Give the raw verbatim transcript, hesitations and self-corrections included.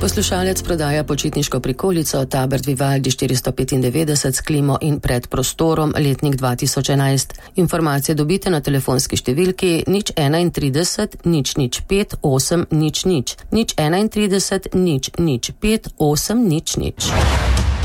Poslušalec prodaja počitniško prikolico Tabert Vivaldi štiristo petindevetdeset s klimo in pred prostorom, letnik dva tisoč enajst. Informacije dobite na telefonski številki nič enaintrideset nič nič pet osem nič nič, nič enaintrideset nič nič pet osem nič nič.